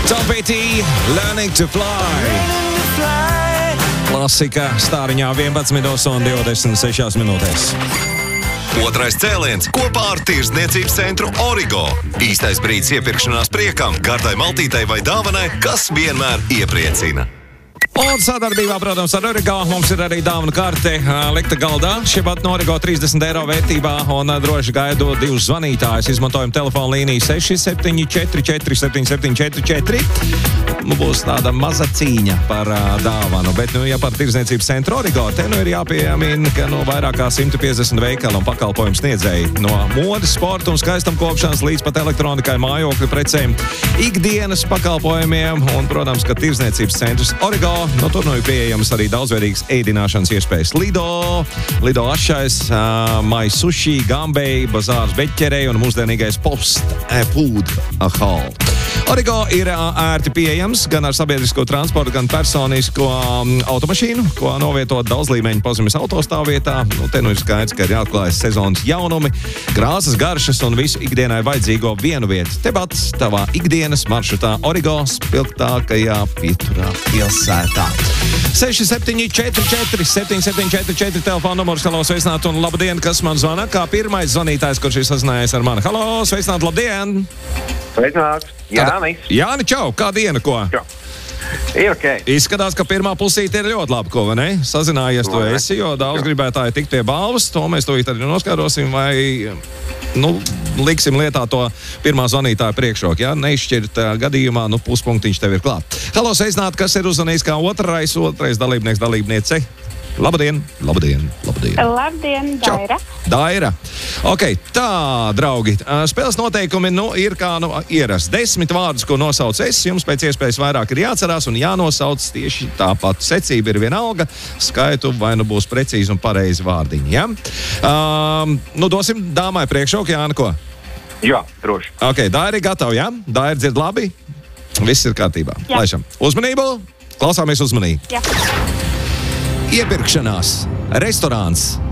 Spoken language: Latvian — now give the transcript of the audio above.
Tom Petty, Learning to Fly. Klasika stāriņā 11:26 minūtēs. Otrais cēliens kopā ar Tirdzniecības centru Origo. Īstais brīdis iepirkšanās priekam, gardai maltītei vai dāvanai, kas vienmēr iepriecina. Un sadarbībā, protams, ar Origo mums ir arī dāvana karte likta galdā. Šiepat no Origo 30 eiro vērtībā un droši gaidu divus zvanītājus. Izmantojam telefonu līniju 6744 7744. Būs tāda maza cīņa par dāvanu, bet, ja par Tirdzniecības centru Origo, te ir jāpiemina, ka no vairāk kā 150 veikalu un pakalpojumu sniedzēji no modes, sporta un skaistamkopšanas līdz pat elektronikai, mājokļu precēm, ikdienas pakalpojumiem un, protams, ka Tirdzniecības centrs Origo, tur ir pieejams arī daudzveidīgas ēdināšanas iespējas. Lido Ašais, Mai Sushi, Gambei, Bazārs Beķerei un mūsdienīgais Post Food Hall. Origo ir ērti pieejams gan ar sabiedrisko transportu, gan personisko automašīnu, ko novietot daudzlīmeņu pazemes autostāvvietā. Te ir skaidrs, ka ir jāatklājas sezonas jaunumi, krāsas, garšas un visu ikdienai vajadzīgo vienu vietu. Tepat tavā ikdienas maršrutā Origo spilgtākajā pieturā pilsētā. 6744 7744 telefona numurs. Halo, sveicināti un labdien, kas man zvana? Kā pirmais zvanītājs, kurš ir sazinājies ar mani. Halo, sveicināti, labdien! Sveicināts! Jānis! Jāni, čau! Kā diena, ko? Čau! Ir ok. Izskatās, ka pirmā pusīte ir ļoti laba, ko, vai ne? Sazinājies tu esi, jo daudz gribētāji tikt pie balvas. To mēs tūlīt arī noskaidrosim, vai liksim lietā to pirmā zvanītāja priekšroku. Ja? Neizšķirt gadījumā, puspunktiņš tev ir klāt. Halo, sveicināt, kas ir uzvanījis kā otrais dalībnieks, dalībniece? Labdien! Labdien, Daira. Daira. Ok, tā, draugi. Spēles noteikumi ir kā ierasts. 10 vārdus, ko nosauc es. Jums pēc iespējas vairāk ir jāatcerās un jānosauc tieši tāpat. Secība ir vienalga. Skaitu vai būs precīzi un pareizi vārdiņi. Ja? Dosim dāmai priekšroku, Jāni, ko? Jā, droši. Ok, Daira ir gatava, ja? Daira dzird labi? Viss ir kārtībā. Jā. Laišam. Uzmanību! Klausāmies uzmanīgi. Jā. Iepirkšanās, restorāns,